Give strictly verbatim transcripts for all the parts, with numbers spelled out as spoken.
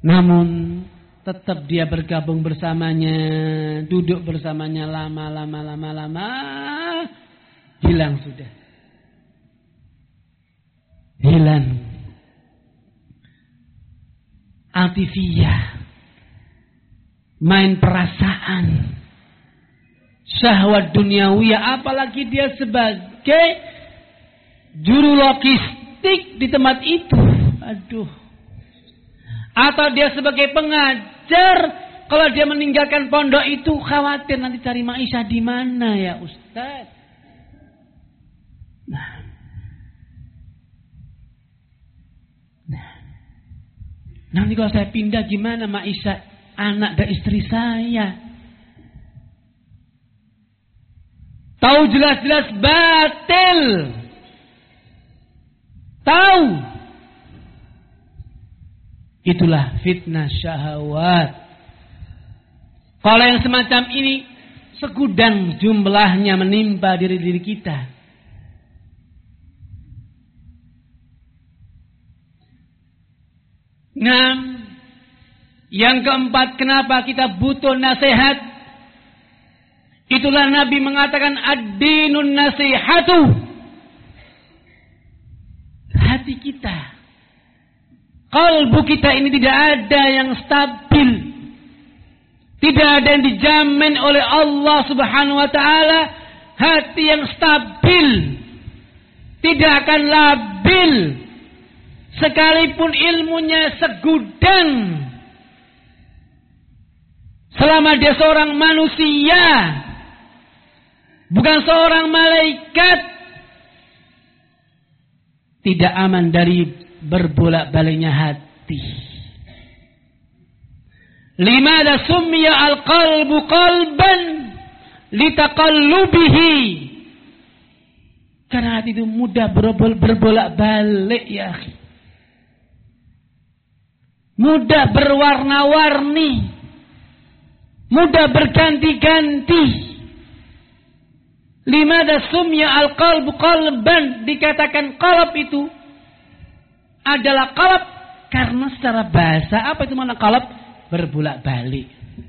Namun tetap dia bergabung bersamanya, duduk bersamanya lama, lama, lama, lama, hilang sudah. Hilang. Atifiyah. Main perasaan. Syahwat duniawiyah. Apalagi dia sebagai juru logistik di tempat itu. Aduh. Atau dia sebagai pengajar, kalau dia meninggalkan pondok itu khawatir nanti cari maisha di mana ya Ustaz. Nah. Nah. Nanti kalau saya pindah gimana maisha anak dan istri saya? Tahu jelas-jelas batil. Tahu. Itulah fitnah syahwat. Kalau yang semacam ini segudang jumlahnya menimpa diri-diri kita. Nah, yang keempat, kenapa kita butuh nasihat? Itulah Nabi mengatakan ad-dinun nasihatu. Hati kita, kalbu kita ini tidak ada yang stabil. Tidak ada yang dijamin oleh Allah Subhanahu wa taala hati yang stabil. Tidak akan labil sekalipun ilmunya segudang. Selama dia seorang manusia, bukan seorang malaikat, tidak aman dari berbolak-baliknya hati. Limada summiya al-qalbu qalban litaqallubihi. Karena hati itu mudah berbolak-balik ya akhi. Mudah berwarna-warni. Mudah berganti-ganti. Limada summiya al-qalbu qalban. Dikatakan qalb itu adalah qalb karena secara bahasa apa itu mana qalb? Berbolak-balik.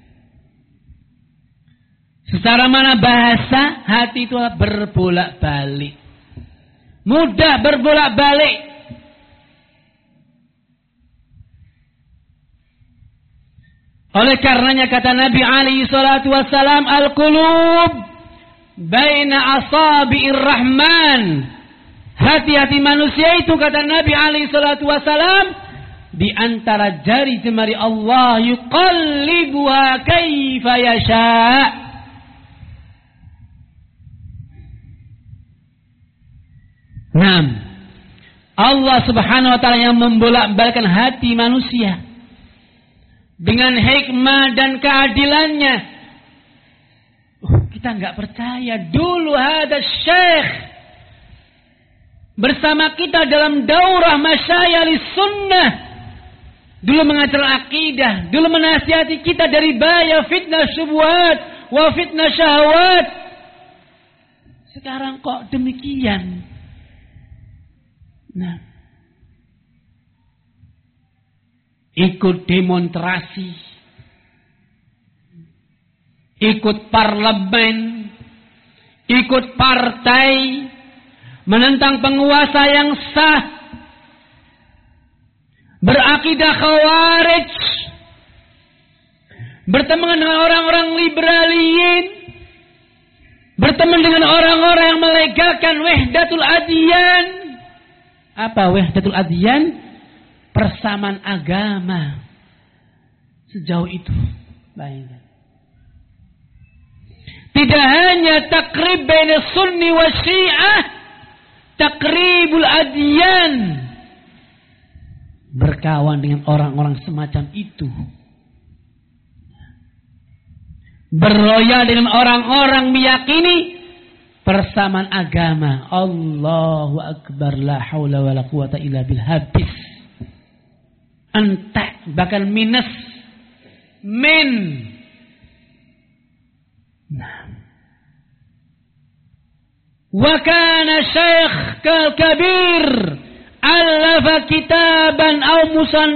Secara mana bahasa hati itu berbolak-balik. Mudah berbolak-balik. Oleh karenanya kata Nabi alaihi salatu wassalam, al-qulub baina asabi'ir rahman. Hati-hati manusia itu kata Nabi alaihi salatu wassalam di antara jari jemari Allah, yuqallibuha kaifa yasha'. Naam. Allah Subhanahu wa taala yang membolak-balikkan hati manusia dengan hikmah dan keadilannya. Uh, kita enggak percaya dulu ada syekh bersama kita dalam daurah masyayikhis sunnah. Dulu mengajar akidah, dulu menasihati kita dari bahaya fitnah syubhat wa fitnah syahwat. Sekarang kok demikian? Nah, ikut demonstrasi, ikut parlemen, ikut partai, menentang penguasa yang sah, berakidah khawarij, berteman dengan orang-orang liberalin, berteman dengan orang-orang yang melegakan wahdatul adyan. Apa wahdatul adyan? Persamaan agama. Sejauh itu. Baik. Tidak hanya takrib baina sunni wa syiah, takribul adyan. Berkawan dengan orang-orang semacam itu. Berloyal dengan orang-orang meyakini persamaan agama. Allahu akbar, la haula wala quwata illa billah. Habis. Entek, bahkan minus. Min. Nah. Wa kana syekh kabir allafa kitaban aw musan